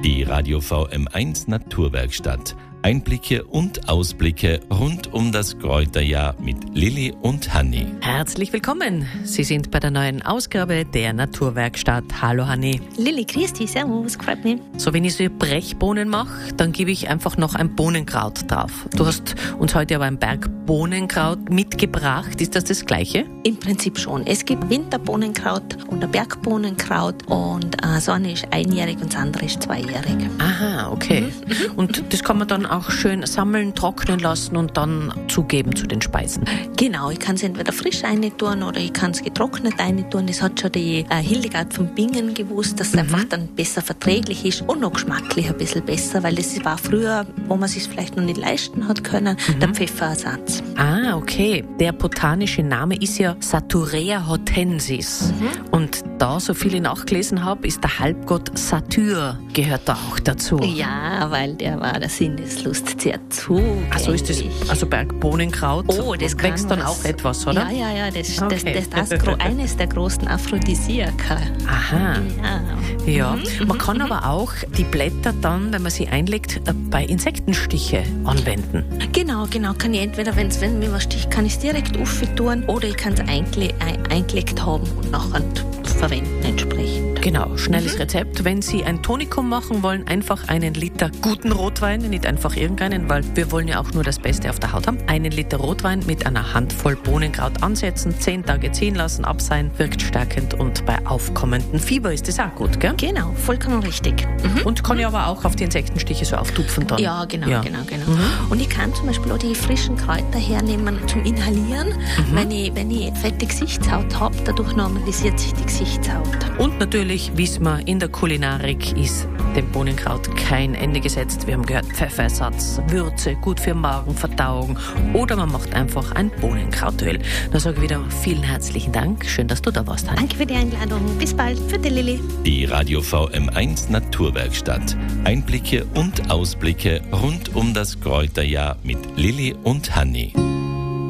Die Radio VM1 Naturwerkstatt. Einblicke und Ausblicke rund um das Kräuterjahr mit Lilly und Hanni. Herzlich willkommen. Sie sind bei der neuen Ausgabe der Naturwerkstatt. Hallo Hanni. Lilly, grüß dich, servus, freut mich. So, wenn ich so Brechbohnen mache, dann gebe ich einfach noch ein Bohnenkraut drauf. Du hast uns heute aber ein Berg Bohnenkraut mitgebracht. Ist das Gleiche? Im Prinzip schon. Es gibt Winterbohnenkraut und ein Bergbohnenkraut und so eine ist einjährig und das andere ist zweijährig. Aha, okay. Und das kann man dann auch schön sammeln, trocknen lassen und dann zugeben zu den Speisen. Genau, ich kann es entweder frisch reintun oder ich kann es getrocknet reintun. Das hat schon die Hildegard von Bingen gewusst, dass es einfach dann besser verträglich ist und noch geschmacklich ein bisschen besser, weil das war früher, wo man es sich vielleicht noch nicht leisten hat können, der Pfefferersatz. Ah, okay. Der botanische Name ist ja Saturea hortensis. Und da, so viel ich nachgelesen habe, ist der Halbgott Satyr, gehört da auch dazu. Ja, weil der war der Sinneslust sehr zugänglich. Also ist das also Bergbohnenkraut? Oh, das wächst dann auch etwas, oder? Ja, das ist eines der großen Aphrodisiaka. Aha. Ja. Ja. Man kann aber auch die Blätter dann, wenn man sie einlegt, bei Insektenstiche anwenden. Genau. Kann ich entweder, wenn mir was sticht, kann ich es direkt auftun oder ich kann es eingelegt haben und nachher verwenden entsprechend. Genau, schnelles Rezept. Wenn Sie ein Tonikum machen wollen, einfach 1 Liter guten Rotwein, nicht einfach irgendeinen, weil wir wollen ja auch nur das Beste auf der Haut haben. 1 Liter Rotwein mit einer Handvoll Bohnenkraut ansetzen, 10 Tage ziehen lassen, abseihen, wirkt stärkend und bei aufkommendem Fieber ist das auch gut, gell? Genau, vollkommen richtig. Und kann ich aber auch auf die Insektenstiche so auftupfen dann. Ja, genau. Und ich kann zum Beispiel auch die frischen Kräuter hernehmen zum Inhalieren, wenn ich fette Gesichtshaut habe, dadurch normalisiert sich die Gesichtshaut. Und natürlich wissen wir, in der Kulinarik ist dem Bohnenkraut kein Ende gesetzt. Wir haben gehört, Pfefferersatz, Würze, gut für Magen, Verdauung oder man macht einfach ein Bohnenkrautöl. Da sage ich wieder vielen herzlichen Dank. Schön, dass du da warst, Hanni. Danke für die Einladung. Bis bald. Für die Lilly. Die Radio VM1 Naturwerkstatt. Einblicke und Ausblicke rund um das Kräuterjahr mit Lilly und Hanni.